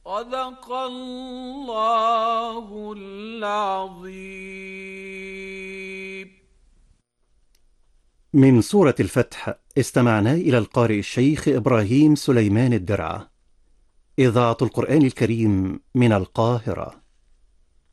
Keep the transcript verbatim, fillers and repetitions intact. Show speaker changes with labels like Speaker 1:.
Speaker 1: صدق الله العظيم.
Speaker 2: من سورة الفتح استمعنا إلى القارئ الشيخ إبراهيم سليمان الدرعة. إذاعة القرآن الكريم من القاهرة.